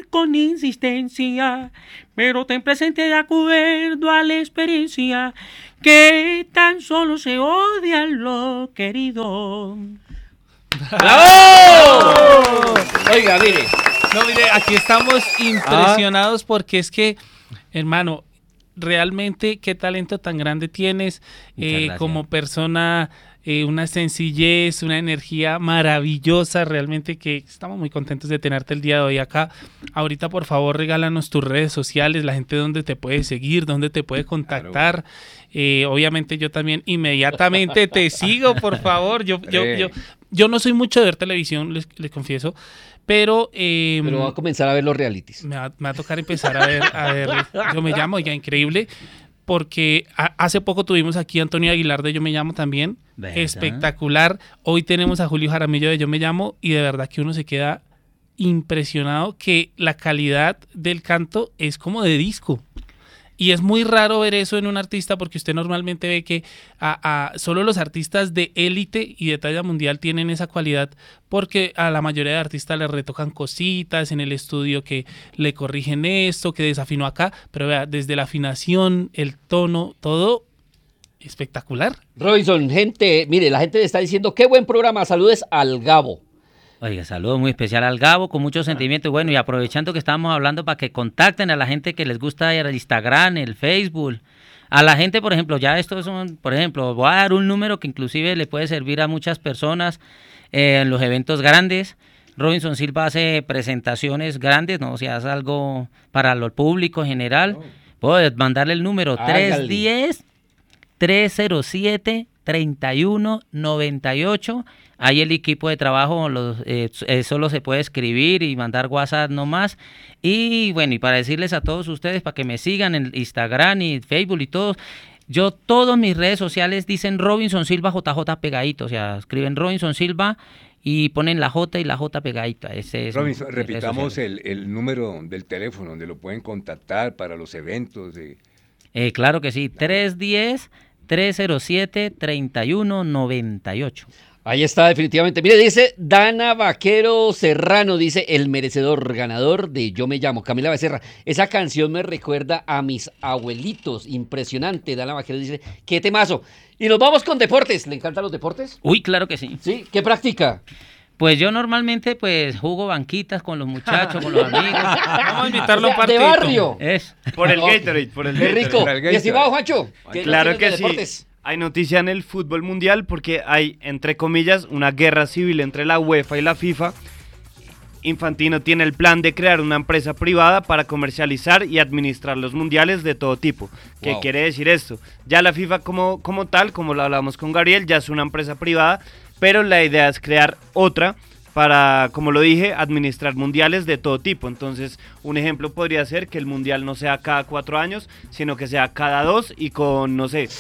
con insistencia, pero ten presente de acuerdo a la experiencia que tan solo se odia lo querido. ¡Bravo! Oiga, mire. No, mire, aquí estamos impresionados porque es que, hermano, realmente qué talento tan grande tienes como persona, una sencillez, una energía maravillosa, realmente que estamos muy contentos de tenerte el día de hoy acá. Ahorita, por favor, regálanos tus redes sociales, la gente dónde te puede seguir, dónde te puede contactar. Obviamente yo también inmediatamente te sigo, por favor. Yo no soy mucho de ver televisión, les confieso, pero va a comenzar a ver los realities. Me va a tocar empezar a ver Yo Me Llamo, ya increíble, porque hace poco tuvimos aquí a Antonio Aguilar de Yo Me Llamo también, ¿verdad? Espectacular. Hoy tenemos a Julio Jaramillo de Yo Me Llamo y de verdad que uno se queda impresionado que la calidad del canto es como de disco. Y es muy raro ver eso en un artista porque usted normalmente ve que solo los artistas de élite y de talla mundial tienen esa cualidad porque a la mayoría de artistas le retocan cositas en el estudio que le corrigen esto, que desafinó acá, pero vea, desde la afinación, el tono, todo espectacular. Robinson, mire, la gente le está diciendo qué buen programa, saludes al Gabo. Oiga, saludo muy especial al Gabo, con mucho sentimiento. Bueno, y aprovechando que estábamos hablando para que contacten a la gente que les gusta el Instagram, el Facebook. A la gente, por ejemplo, por ejemplo, voy a dar un número que inclusive le puede servir a muchas personas en los eventos grandes. Robinson Silva hace presentaciones grandes, ¿no? O sea, hace algo para el público en general. Puedo mandarle el número 310-307-3198. Ahí el equipo de trabajo solo se puede escribir y mandar WhatsApp nomás. Y bueno, y para decirles a todos ustedes, para que me sigan en Instagram y Facebook y todo, todas mis redes sociales dicen Robinson Silva JJ pegadito, o sea, escriben Robinson Silva y ponen la J y la J pegadita. Ese es Robinson, repitamos el número del teléfono donde lo pueden contactar para los eventos. Claro que sí, 310-307-3198. Ahí está, definitivamente. Mire, dice Dana Vaquero Serrano, dice el merecedor ganador de Yo Me Llamo, Camila Becerra. Esa canción me recuerda a mis abuelitos. Impresionante. Dana Vaquero dice, qué temazo. Y nos vamos con deportes. ¿Le encantan los deportes? Uy, claro que sí. ¿Sí? ¿Qué practica? Pues yo normalmente jugo banquitas con los muchachos, con los amigos. Vamos a invitarlo a un partido. De barrio. Por el Gatorade, por el Gatorade. Qué rico. ¿Y estimado Juancho? Claro que sí. Hay noticia en el fútbol mundial porque hay, entre comillas, una guerra civil entre la UEFA y la FIFA. Infantino tiene el plan de crear una empresa privada para comercializar y administrar los mundiales de todo tipo. ¿Qué quiere decir esto? Ya la FIFA como tal, como lo hablamos con Gabriel, ya es una empresa privada, pero la idea es crear otra para, como lo dije, administrar mundiales de todo tipo. Entonces, un ejemplo podría ser que el mundial no sea cada 4 años, sino que sea cada 2 y con,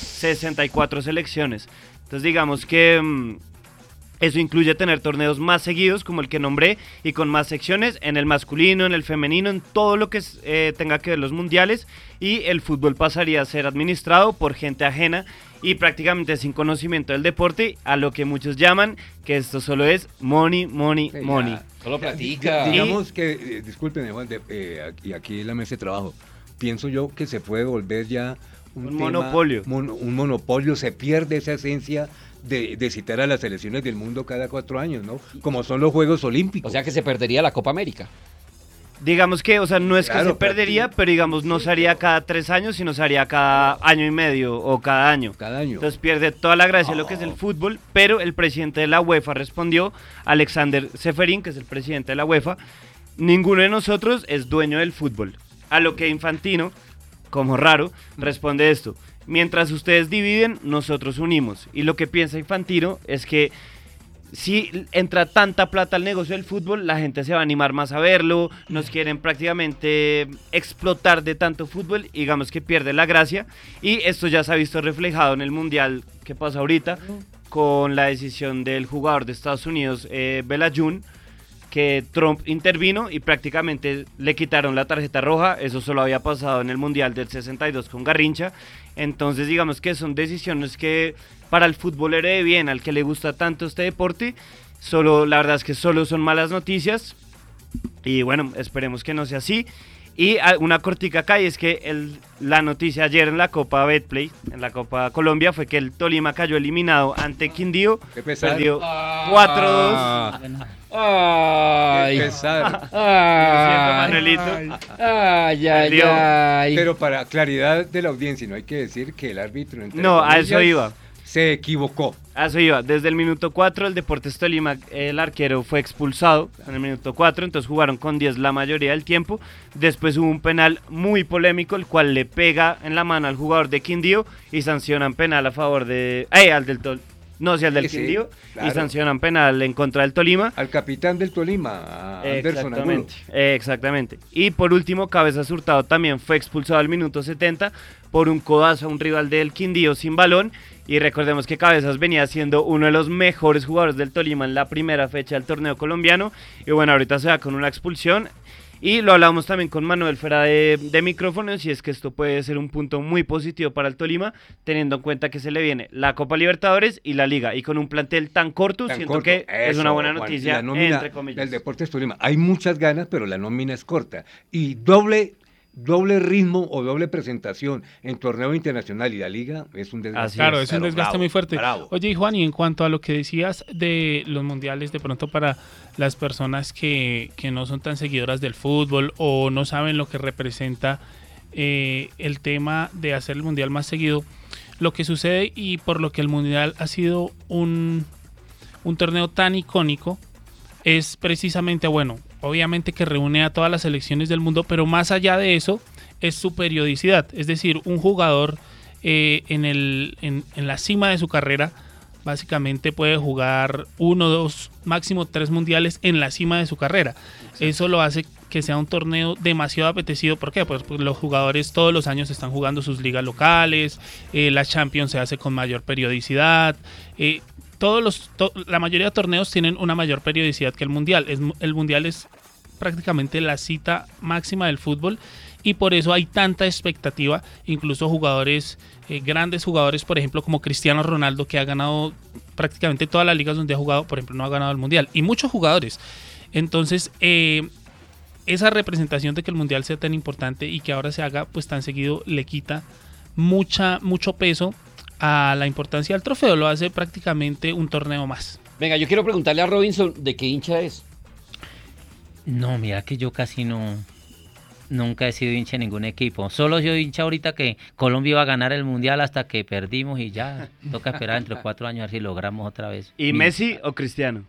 64 selecciones. Entonces, digamos que eso incluye tener torneos más seguidos, como el que nombré, y con más secciones en el masculino, en el femenino, en todo lo que tenga que ver los mundiales, y el fútbol pasaría a ser administrado por gente ajena y prácticamente sin conocimiento del deporte, a lo que muchos llaman que esto solo es money. Solo platica. Digamos que, discúlpenme, Juan, y aquí la mesa de trabajo, pienso yo que se puede volver ya un monopolio. Un monopolio, se pierde esa esencia de citar a las selecciones del mundo cada 4 años, ¿no? Como son los Juegos Olímpicos. O sea que se perdería la Copa América. Digamos que, no es que se perdería, pero digamos no se haría cada 3 años, sino se haría cada año y medio o cada año. Entonces pierde toda la gracia de lo que es el fútbol, pero el presidente de la UEFA respondió, Alexander Seferin, que es el presidente de la UEFA, ninguno de nosotros es dueño del fútbol. A lo que Infantino, como raro, responde esto: mientras ustedes dividen, nosotros unimos. Y lo que piensa Infantino es que si entra tanta plata al negocio del fútbol, la gente se va a animar más a verlo, nos quieren prácticamente explotar de tanto fútbol, y digamos que pierde la gracia, y esto ya se ha visto reflejado en el mundial que pasa ahorita, con la decisión del jugador de Estados Unidos, Belayoun, que Trump intervino y prácticamente le quitaron la tarjeta roja. Eso solo había pasado en el mundial del 62 con Garrincha. Entonces digamos que son decisiones que para el futbolero de bien, al que le gusta tanto este deporte, la verdad es que solo son malas noticias, Y bueno, esperemos que no sea así. Y una cortica acá, y es que la noticia ayer en la Copa Betplay, en la Copa Colombia, fue que el Tolima cayó eliminado ante Quindío. Qué pesar. Perdió 4-2. Ay, Qué pesar. ay. Pero para claridad de la audiencia, no hay que decir que el árbitro... No, a eso iba. Se equivocó. A eso iba. Desde el minuto 4 el Deportes Tolima, el arquero fue expulsado en el minuto 4, entonces jugaron con 10 la mayoría del tiempo. Después hubo un penal muy polémico, el cual le pega en la mano al jugador de Quindío y sancionan penal a favor de... al del Quindío, claro. Y sancionan penal en contra del Tolima. Al capitán del Tolima, a Anderson Angulo. Exactamente. Y por último, Cabezas Hurtado también fue expulsado al minuto 70 por un codazo a un rival del Quindío sin balón. Y recordemos que Cabezas venía siendo uno de los mejores jugadores del Tolima en la primera fecha del torneo colombiano. Y bueno, ahorita se va con una expulsión. Y lo hablamos también con Manuel fuera de micrófonos, y es que esto puede ser un punto muy positivo para el Tolima, teniendo en cuenta que se le viene la Copa Libertadores y la Liga. Y con un plantel tan corto, que es una buena noticia, la nómina entre comillas. del Deportes Tolima. Hay muchas ganas, pero la nómina es corta. Y doble ritmo o doble presentación en torneo internacional y la liga es un desgaste. Claro, es un desgaste muy fuerte. Bravo. Oye, Juan, y en cuanto a lo que decías de los mundiales, de pronto para las personas que no son tan seguidoras del fútbol o no saben lo que representa el tema de hacer el mundial más seguido, lo que sucede y por lo que el mundial ha sido un torneo tan icónico es precisamente, bueno, obviamente que reúne a todas las selecciones del mundo, pero más allá de eso es su periodicidad, es decir, un jugador en la cima de su carrera básicamente puede jugar 1, 2, máximo 3 mundiales en la cima de su carrera. Sí. Eso lo hace que sea un torneo demasiado apetecido. ¿Por qué? Pues los jugadores todos los años están jugando sus ligas locales, la Champions se hace con mayor periodicidad, la mayoría de torneos tienen una mayor periodicidad que el Mundial. El Mundial es prácticamente la cita máxima del fútbol y por eso hay tanta expectativa. Incluso grandes jugadores, por ejemplo, como Cristiano Ronaldo, que ha ganado prácticamente todas las ligas donde ha jugado, por ejemplo, no ha ganado el Mundial. Y muchos jugadores. Entonces, esa representación de que el Mundial sea tan importante y que ahora se haga pues tan seguido le quita mucho peso a la importancia del trofeo, lo hace prácticamente un torneo más. Venga, yo quiero preguntarle a Robinson de qué hincha es. No, mira que yo casi nunca he sido hincha de ningún equipo. Solo soy hincha ahorita que Colombia iba a ganar el Mundial hasta que perdimos y ya toca esperar entre 4 años a ver si logramos otra vez. ¿Y Messi o Cristiano?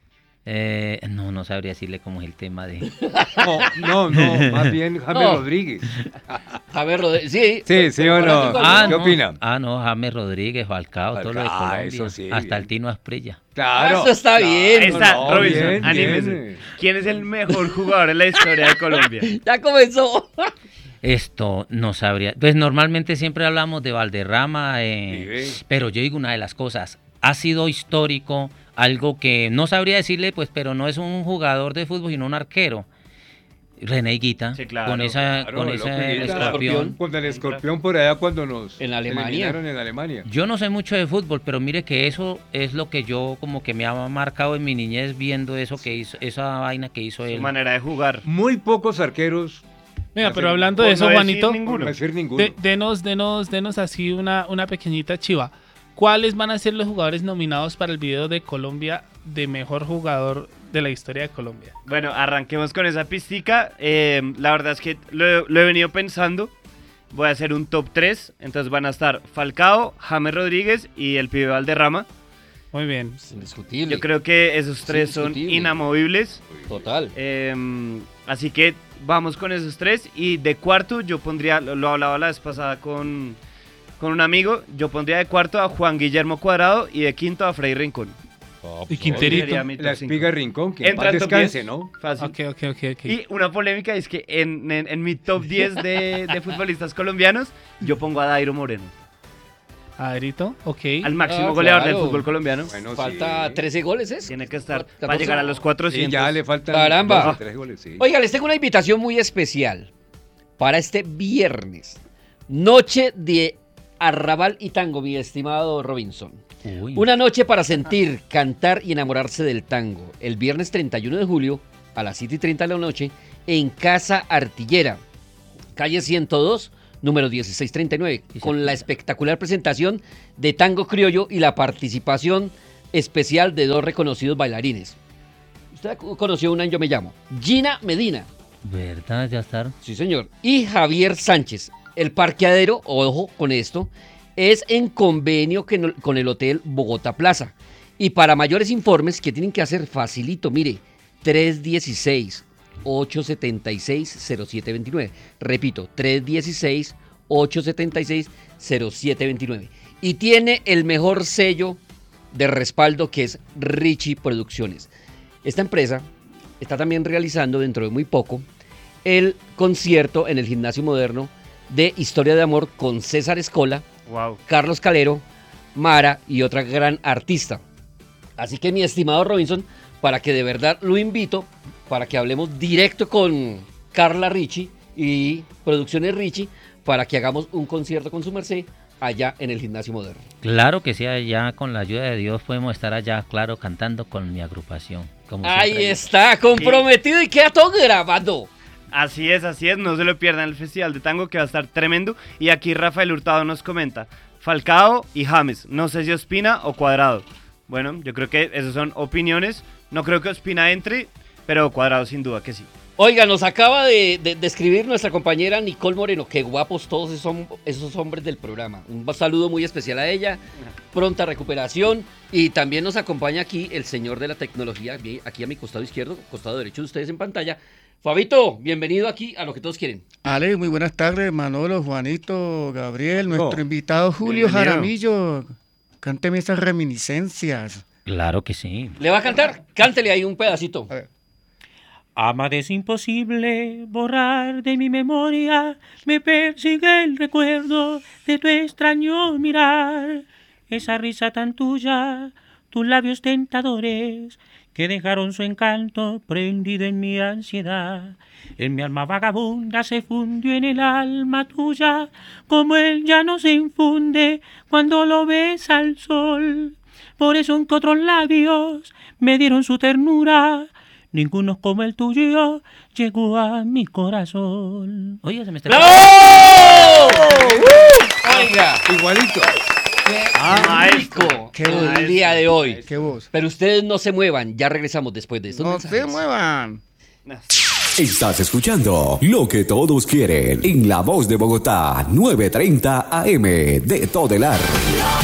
No sabría decirle cómo es el tema de... No, más bien James Rodríguez. James Rodríguez, sí o no. ¿Qué opina? James Rodríguez, Falcao, todo lo de Colombia. Eso sí, hasta el Tino Asprilla. Claro. Eso está bien. Robinson, anímese. ¿Quién es el mejor jugador en la historia de Colombia? Ya comenzó. Esto no sabría. Pues normalmente siempre hablamos de Valderrama, pero yo digo una de las cosas. Ha sido histórico, algo que no sabría decirle, pues, pero no es un jugador de fútbol, sino un arquero. René Higuita, sí, claro, con ese escorpión. Con el escorpión por allá cuando nos eliminaron en Alemania. Yo no sé mucho de fútbol, pero mire que eso es lo que yo como que me ha marcado en mi niñez viendo eso que hizo, esa vaina que hizo él. Su manera de jugar. Muy pocos arqueros. Mira, pero hablando de eso, Juanito, denos así una pequeñita chiva. ¿Cuáles van a ser los jugadores nominados para el video de Colombia de mejor jugador de la historia de Colombia? Bueno, arranquemos con esa pistica. La verdad es que lo he venido pensando. Voy a hacer un top 3. Entonces van a estar Falcao, James Rodríguez y el pibe Valderrama. Muy bien. Es indiscutible. Yo creo que esos 3 son inamovibles. Total. Así que vamos con esos 3. Y de cuarto yo pondría, lo hablaba la vez pasada con un amigo, yo pondría de cuarto a Juan Guillermo Cuadrado y de quinto a Freddy Rincón. Y Quinterito. La espiga Rincón, que en paz descanse, ¿no? Fácil. Ok. Y una polémica es que en mi top 10 de futbolistas colombianos, yo pongo a Dairo Moreno. ¿A Dairito? Ok. Al máximo goleador del fútbol colombiano. Bueno, falta 13 goles, ¿es? Tiene que estar para llegar a los 400. Sí, ya le faltan Caramba. 3 goles, sí. Oiga, les tengo una invitación muy especial para este viernes. Noche de Arrabal y Tango, mi estimado Robinson. Uy. Una noche para sentir, cantar y enamorarse del tango. El viernes 31 de julio a las 7:30 de la noche en Casa Artillera, calle 102, número 1639, con la espectacular presentación de tango criollo y la participación especial de 2 reconocidos bailarines. Usted conoció una en Yo Me Llamo, Gina Medina. ¿Verdad? Ya está. Sí, señor. Y Javier Sánchez. El parqueadero, ojo con esto, es en convenio con el Hotel Bogotá Plaza. Y para mayores informes, ¿qué tienen que hacer? Facilito, mire, 316-876-0729. Repito, 316-876-0729. Y tiene el mejor sello de respaldo, que es Richie Producciones. Esta empresa está también realizando dentro de muy poco el concierto en el Gimnasio Moderno de Historia de Amor con César Escola, wow, Carlos Calero, Mara y otra gran artista. Así que, mi estimado Robinson, para que de verdad lo invito, para que hablemos directo con Carla Richie y Producciones Richie, para que hagamos un concierto con su merced allá en el Gimnasio Moderno. Claro que sí, allá con la ayuda de Dios podemos estar allá, claro, cantando con mi agrupación. Ahí está, comprometido, y queda todo grabado. Así es, no se lo pierdan el Festival de Tango, que va a estar tremendo. Y aquí Rafael Hurtado nos comenta, Falcao y James, no sé si Ospina o Cuadrado. Bueno, yo creo que esas son opiniones, no creo que Ospina entre, pero Cuadrado sin duda que sí. Oiga, nos acaba de escribir nuestra compañera Nicole Moreno, qué guapos todos esos hombres del programa. Un saludo muy especial a ella, pronta recuperación, y también nos acompaña aquí el señor de la tecnología, aquí a mi costado izquierdo, costado derecho de ustedes en pantalla. Fabito, bienvenido aquí a Lo que Todos Quieren. Ale, muy buenas tardes, Manolo, Juanito, Gabriel, nuestro invitado Julio Jaramillo. Cánteme esas reminiscencias. Claro que sí. ¿Le va a cantar? Cántele ahí un pedacito. A ver. Amar es imposible borrar de mi memoria, me persigue el recuerdo de tu extraño mirar, esa risa tan tuya, tus labios tentadores, que dejaron su encanto prendido en mi ansiedad. En mi alma vagabunda se fundió en el alma tuya, como el llano se infunde cuando lo besa al sol. Por eso en que otros labios me dieron su ternura, ninguno como el tuyo llegó a mi corazón. Oye, se me está... ¡Bravo! Oiga, Igualito. rico, qué el día de hoy. Qué voz. Pero ustedes no se muevan, ya regresamos después de estos No mensajes. se muevan. Estás escuchando Lo que Todos Quieren en La Voz de Bogotá, 9:30 AM de Todelar.